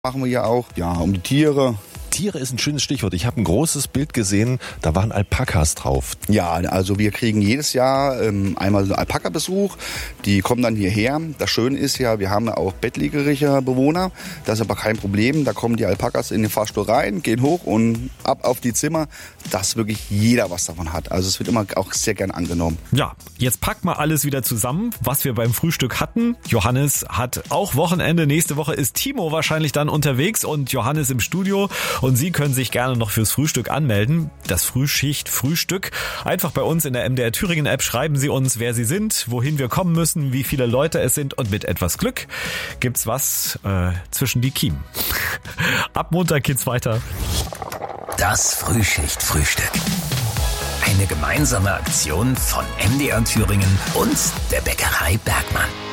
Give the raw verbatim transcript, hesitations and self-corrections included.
Machen wir ja auch, ja, um die Tiere. Tiere ist ein schönes Stichwort. Ich habe ein großes Bild gesehen, da waren Alpakas drauf. Ja, also wir kriegen jedes Jahr ähm, einmal einen Alpaka-Besuch. Die kommen dann hierher. Das Schöne ist ja, wir haben auch bettlägerige Bewohner. Das ist aber kein Problem. Da kommen die Alpakas in den Fahrstuhl rein, gehen hoch und ab auf die Zimmer, dass wirklich jeder was davon hat. Also es wird immer auch sehr gern angenommen. Ja, jetzt packt mal alles wieder zusammen, was wir beim Frühstück hatten. Johannes hat auch Wochenende. Nächste Woche ist Timo wahrscheinlich dann unterwegs und Johannes im Studio. Und Sie können sich gerne noch fürs Frühstück anmelden. Das Frühschicht-Frühstück. Einfach bei uns in der M D R Thüringen App schreiben Sie uns, wer Sie sind, wohin wir kommen müssen, wie viele Leute es sind und mit etwas Glück gibt's was äh, zwischen die Kiemen. Ab Montag geht's weiter. Das Frühschicht-Frühstück. Eine gemeinsame Aktion von M D R Thüringen und der Bäckerei Bergmann.